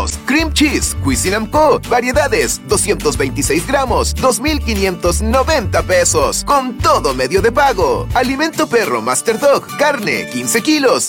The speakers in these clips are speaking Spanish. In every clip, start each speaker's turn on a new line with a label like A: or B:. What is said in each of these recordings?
A: pesos. Cream Cheese, Cuisinart Co. Variedades, 226 gramos, 2,590 pesos. Con todo medio de pago. Alimento perro Master Dog, carne, 15 kilos,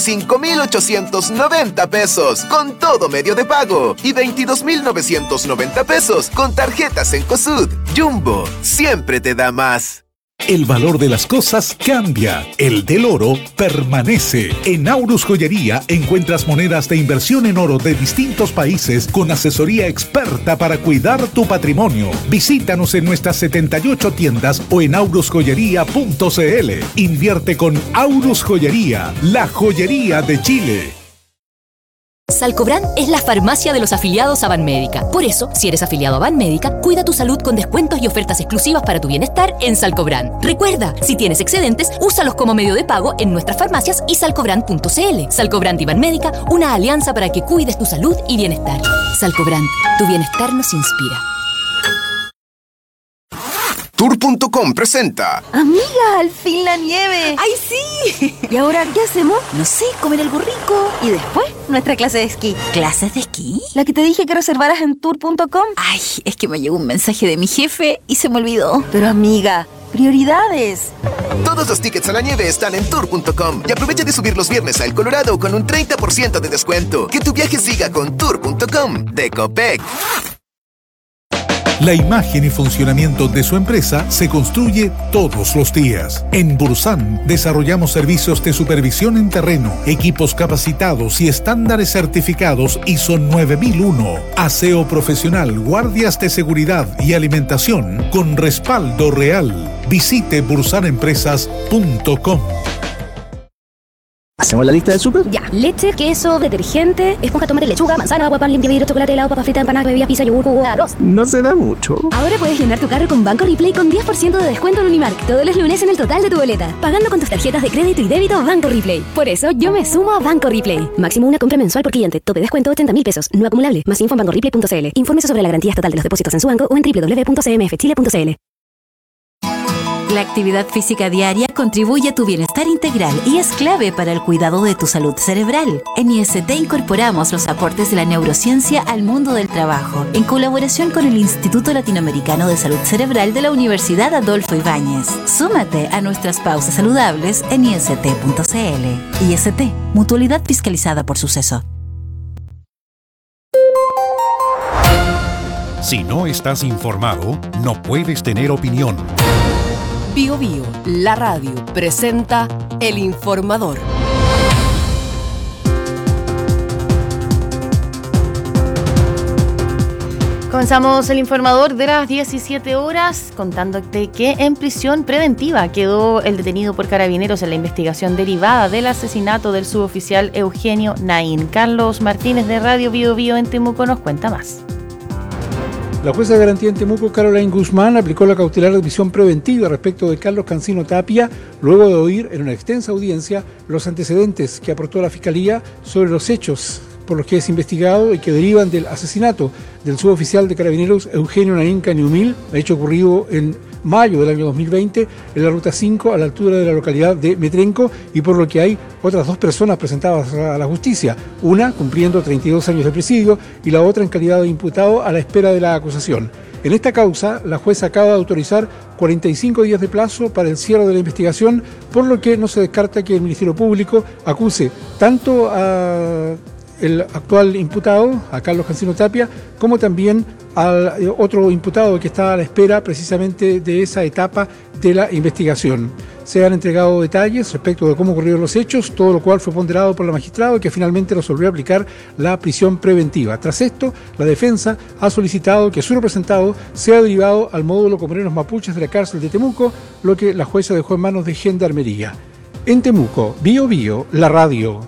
A: 25,890 pesos. Con todo medio de pago. Y 22,990 pesos con tarjetas en COSUD. Jumbo, siempre te da más.
B: El valor de las cosas cambia, el del oro permanece. En Aurus Joyería encuentras monedas de inversión en oro de distintos países con asesoría experta para cuidar tu patrimonio. Visítanos en nuestras 78 tiendas o en aurusjoyería.cl. Invierte con Aurus Joyería, la joyería de Chile.
C: Salcobrand es la farmacia de los afiliados a Banmédica. Por eso, si eres afiliado a Banmédica, cuida tu salud con descuentos y ofertas exclusivas para tu bienestar en Salcobrand. Recuerda, si tienes excedentes, úsalos como medio de pago en nuestras farmacias y salcobrand.cl. Salcobrand y Banmédica, una alianza para que cuides tu salud y bienestar. Salcobrand, tu bienestar nos inspira.
A: Tour.com presenta.
D: Amiga, al fin la nieve.
E: ¡Ay, sí!
D: ¿Y ahora qué hacemos?
E: No sé, comer algo rico.
D: Y después, nuestra clase de esquí.
E: ¿Clases de esquí?
D: La que te dije que reservaras en Tour.com.
E: Ay, es que me llegó un mensaje de mi jefe y se me olvidó.
D: Pero amiga, prioridades.
A: Todos los tickets a la nieve están en Tour.com. Y aprovecha de subir los viernes a El Colorado con un 30% de descuento. Que tu viaje siga con Tour.com de Copec.
B: La imagen y funcionamiento de su empresa se construye todos los días. En Bursan desarrollamos servicios de supervisión en terreno, equipos capacitados y estándares certificados ISO 9001, aseo profesional, guardias de seguridad y alimentación con respaldo real. Visite bursanempresas.com.
F: ¿Hacemos la lista del súper?
G: Ya. Leche, queso, detergente, esponja, tomate, lechuga, manzana, agua, pan, limpia vidrio, chocolate, helado, papa frita, empanadas, bebida, pizza, yogur, jugo, arroz.
F: No se da mucho.
G: Ahora puedes llenar tu carro con Banco Replay con 10% de descuento en Unimark todos los lunes en el total de tu boleta, pagando con tus tarjetas de crédito y débito Banco Replay. Por eso yo me sumo a Banco Replay. Máximo una compra mensual por cliente. Tope descuento 80.000 pesos. No acumulable. Más info en bancoreplay.cl. Infórmese sobre la garantía estatal de los depósitos en su banco o en www.cmfchile.cl.
H: La actividad física diaria contribuye a tu bienestar integral y es clave para el cuidado de tu salud cerebral. En IST incorporamos los aportes de la neurociencia al mundo del trabajo, en colaboración con el Instituto Latinoamericano de Salud Cerebral de la Universidad Adolfo Ibáñez. Súmate a nuestras pausas saludables en ist.cl. IST, mutualidad fiscalizada por Suceso.
I: Si no estás informado, no puedes tener opinión.
J: Bio Bio, la radio, presenta El Informador.
K: Comenzamos El Informador de las 17 horas contándote que en prisión preventiva quedó el detenido por Carabineros en la investigación derivada del asesinato del suboficial Eugenio Naín. Carlos Martínez de Radio Bio Bio en Temuco nos cuenta más.
L: La jueza de garantía en Temuco, Caroline Guzmán, aplicó la cautelar de prisión preventiva respecto de Carlos Cancino Tapia, luego de oír en una extensa audiencia los antecedentes que aportó la Fiscalía sobre los hechos por los que es investigado y que derivan del asesinato del suboficial de Carabineros Eugenio Naín Caniumil, hecho ocurrido en mayo del año 2020 en la Ruta 5 a la altura de la localidad de Metrenco, y por lo que hay otras dos personas presentadas a la justicia, una cumpliendo 32 años de presidio y la otra en calidad de imputado a la espera de la acusación. En esta causa, la jueza acaba de autorizar 45 días de plazo para el cierre de la investigación, por lo que no se descarta que el Ministerio Público acuse tanto a el actual imputado, a Carlos Cancino Tapia, como también al otro imputado que está a la espera precisamente de esa etapa de la investigación. Se han entregado detalles respecto de cómo ocurrieron los hechos, todo lo cual fue ponderado por la magistrada, que finalmente resolvió aplicar la prisión preventiva. Tras esto, la defensa ha solicitado que su representado sea derivado al módulo Comuneros Mapuches de la cárcel de Temuco, lo que la jueza dejó en manos de Gendarmería. En Temuco, Bio Bio, la radio.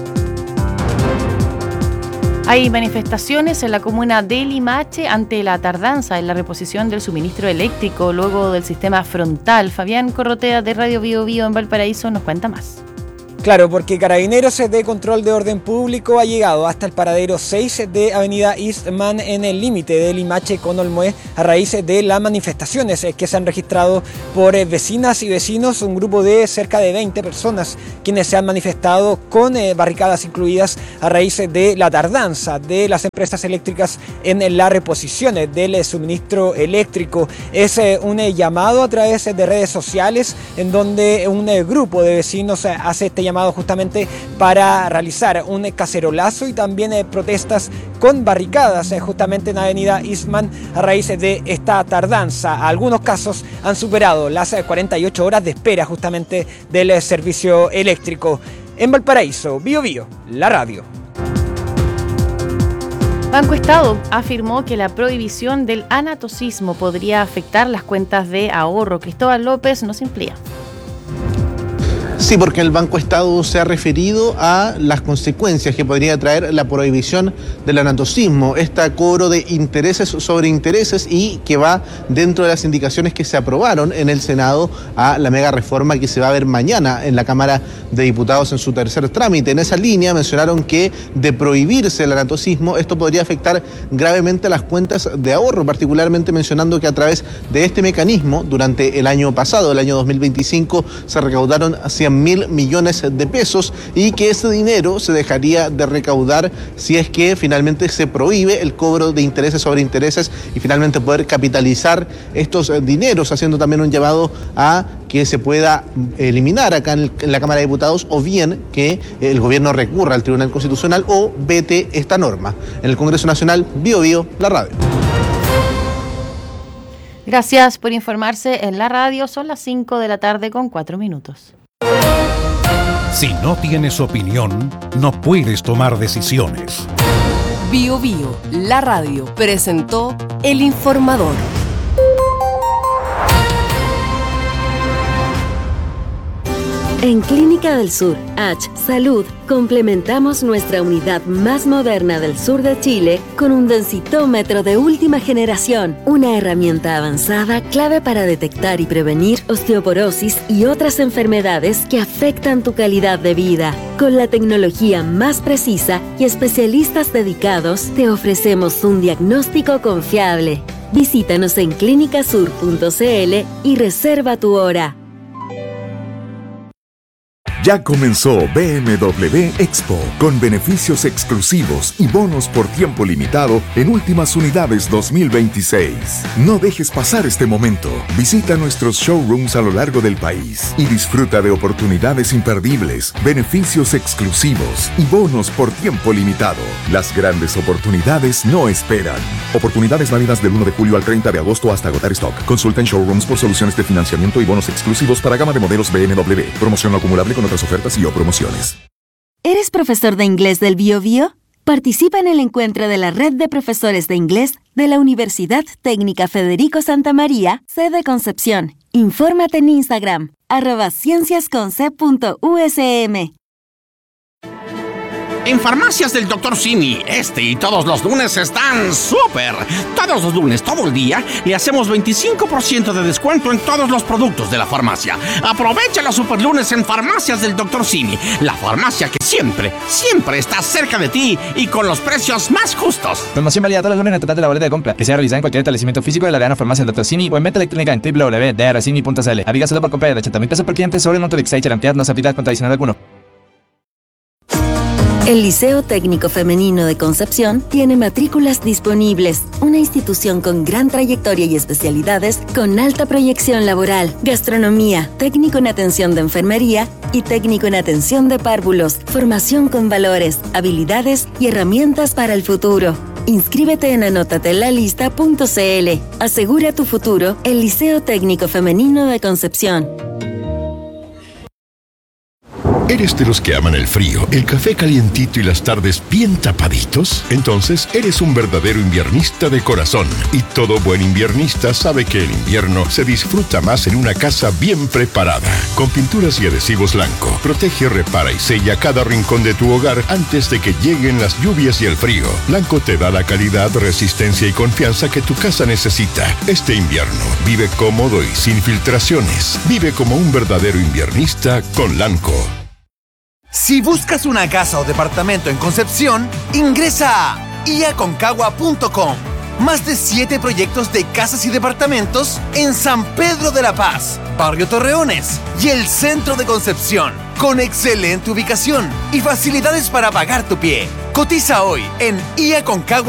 K: Hay manifestaciones en la comuna de Limache ante la tardanza en la reposición del suministro eléctrico luego del sistema frontal. Fabián Corrotea de Radio Bio Bio en Valparaíso nos cuenta más.
F: Claro, porque Carabineros de Control de Orden Público ha llegado hasta el paradero 6 de Avenida Eastman en el límite de Limache con Olmué a raíz de las manifestaciones que se han registrado por vecinas y vecinos, un grupo de cerca de 20 personas quienes se han manifestado con barricadas incluidas a raíz de la tardanza de las empresas eléctricas en la reposición del suministro eléctrico. Es un llamado a través de redes sociales en donde un grupo de vecinos hace este llamado justamente para realizar un cacerolazo y también protestas con barricadas justamente en Avenida Eastman a raíz de esta tardanza. Algunos casos han superado las 48 horas de espera justamente del servicio eléctrico. En Valparaíso, Bío Bío, la radio.
K: Banco Estado afirmó que la prohibición del anatocismo podría afectar las cuentas de ahorro. Cristóbal López nos amplía.
M: Sí, porque el Banco Estado se ha referido a las consecuencias que podría traer la prohibición del anatocismo, este cobro de intereses sobre intereses y que va dentro de las indicaciones que se aprobaron en el Senado a la mega reforma que se va a ver mañana en la Cámara de Diputados en su tercer trámite. En esa línea mencionaron que de prohibirse el anatocismo, esto podría afectar gravemente a las cuentas de ahorro, particularmente mencionando que a través de este mecanismo, durante el año pasado, el año 2025, se recaudaron 100.000 millones de pesos y que ese dinero se dejaría de recaudar si es que finalmente se prohíbe el cobro de intereses sobre intereses y finalmente poder capitalizar estos dineros, haciendo también un llamado a que se pueda eliminar acá en la Cámara de Diputados o bien que el gobierno recurra al Tribunal Constitucional o vete esta norma. En el Congreso Nacional, Bío Bío, la radio.
K: Gracias por informarse en la radio. Son las 5 de la tarde con 4 minutos.
I: Si no tienes opinión, no puedes tomar decisiones.
J: Bío Bío, la radio, presentó El Informador.
N: En Clínica del Sur, H Salud, complementamos nuestra unidad más moderna del sur de Chile con un densitómetro de última generación, una herramienta avanzada clave para detectar y prevenir osteoporosis y otras enfermedades que afectan tu calidad de vida. Con la tecnología más precisa y especialistas dedicados, te ofrecemos un diagnóstico confiable. Visítanos en clinicasur.cl y reserva tu hora.
O: Ya comenzó BMW Expo, con beneficios exclusivos y bonos por tiempo limitado en últimas unidades 2026. No dejes pasar este momento. Visita nuestros showrooms a lo largo del país y disfruta de oportunidades imperdibles, beneficios exclusivos y bonos por tiempo limitado. Las grandes oportunidades no esperan. Oportunidades válidas del 1 de julio al 30 de agosto hasta agotar stock. Consulta en showrooms por soluciones de financiamiento y bonos exclusivos para gama de modelos BMW. Promoción no acumulable con otras ofertas y o promociones.
D: ¿Eres profesor de inglés del Bío Bío? Participa en el encuentro de la Red de Profesores de Inglés de la Universidad Técnica Federico Santa María, sede Concepción. Infórmate en Instagram, @cienciasconce.usm.
P: En Farmacias del Dr. Simi, este y todos los lunes están súper. Todos los lunes, todo el día, le hacemos 25% de descuento en todos los productos de la farmacia. Aprovecha los super lunes en Farmacias del Dr. Simi, la farmacia que siempre está cerca de ti y con los precios más justos.
Q: Promoción válida todos los lunes en el total de la boleta de compra, que sea realizada en cualquier establecimiento físico de la Arena Farmacia del Dr. Simi o en venta electrónica en www.drcimi.cl. Aplica solo por compra de 80.000 pesos por cliente sobre el monto de Exchange. La entidad no se aplica contra adicional alguno.
N: El Liceo Técnico Femenino de Concepción tiene matrículas disponibles, una institución con gran trayectoria y especialidades con alta proyección laboral, gastronomía, técnico en atención de enfermería y técnico en atención de párvulos, formación con valores, habilidades y herramientas para el futuro. Inscríbete en anótatelalista.cl. Asegura tu futuro, el Liceo Técnico Femenino de Concepción.
R: ¿Eres de los que aman el frío, el café calientito y las tardes bien tapaditos? Entonces eres un verdadero inviernista de corazón. Y todo buen inviernista sabe que el invierno se disfruta más en una casa bien preparada. Con pinturas y adhesivos Lanco, protege, repara y sella cada rincón de tu hogar antes de que lleguen las lluvias y el frío. Lanco te da la calidad, resistencia y confianza que tu casa necesita. Este invierno, vive cómodo y sin filtraciones. Vive como un verdadero inviernista con Lanco.
S: Si buscas una casa o departamento en Concepción, ingresa a iaconcagua.com. Más de 7 proyectos de casas y departamentos en San Pedro de la Paz, Barrio Torreones y el centro de Concepción, con excelente ubicación y facilidades para pagar tu pie. Cotiza hoy en iaconcagua.com.